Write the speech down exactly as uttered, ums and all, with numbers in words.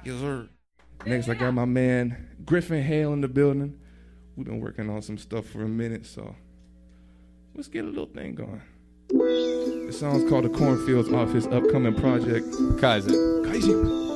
Yes, sir. Next, I got my man Griffin Hale in the building. We've been working on some stuff for a minute, so let's get a little thing going. The song's called The Cornfields off his upcoming project, Kaizen. Kaizen.